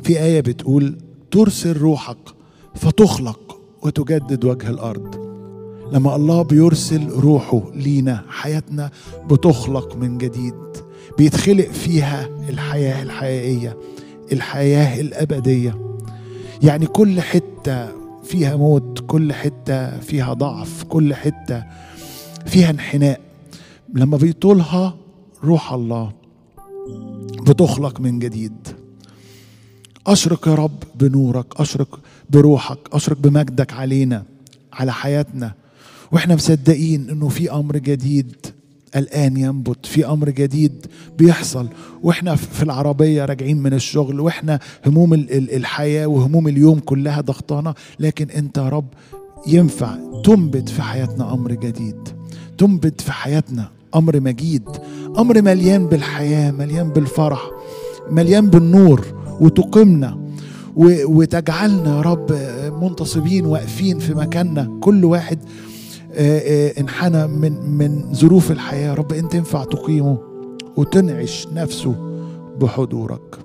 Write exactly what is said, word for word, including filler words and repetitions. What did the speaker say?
في آية بتقول ترسل روحك فتخلق وتجدد وجه الأرض. لما الله بيرسل روحه لينا حياتنا بتخلق من جديد، بيتخلق فيها الحياة الحقيقية، الحياة الأبدية. يعني كل حتة فيها موت، كل حتة فيها ضعف، كل حتة فيها انحناء، لما بيطولها روح الله بتخلق من جديد. أشرق يا رب بنورك، أشرق بروحك، أشرق بمجدك علينا، على حياتنا، وإحنا مصدقين إنه في أمر جديد الآن ينبت، في أمر جديد بيحصل. وإحنا في العربية راجعين من الشغل، وإحنا هموم الحياة وهموم اليوم كلها ضغطانة، لكن أنت يا رب ينفع تنبت في حياتنا أمر جديد، تنبت في حياتنا أمر مجيد، أمر مليان بالحياة، مليان بالفرح، مليان بالنور، وتقيمنا وتجعلنا يا رب منتصبين واقفين في مكاننا. كل واحد انحنى من من ظروف الحياة، رب انت ينفع تقيمه وتنعش نفسه بحضورك.